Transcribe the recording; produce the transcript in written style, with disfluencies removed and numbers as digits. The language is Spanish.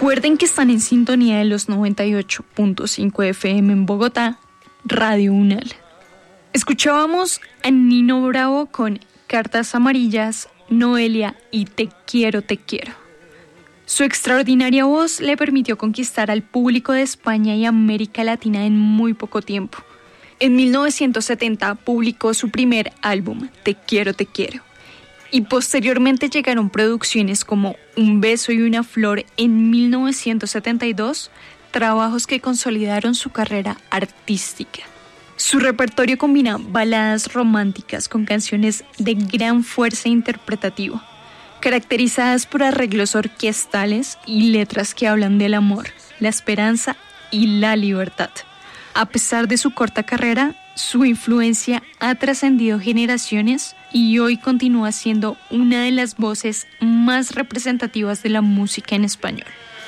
Recuerden que están en sintonía de los 98.5 FM en Bogotá, Radio UNAL. Escuchábamos a Nino Bravo con Cartas Amarillas, Noelia y Te quiero, te quiero. Su extraordinaria voz le permitió conquistar al público de España y América Latina en muy poco tiempo. En 1970 publicó su primer álbum, Te quiero, te quiero. Y posteriormente llegaron producciones como Un beso y una flor en 1972, trabajos que consolidaron su carrera artística. Su repertorio combina baladas románticas con canciones de gran fuerza interpretativa, caracterizadas por arreglos orquestales y letras que hablan del amor, la esperanza y la libertad. A pesar de su corta carrera, su influencia ha trascendido generaciones y hoy continúa siendo una de las voces más representativas de la música en español.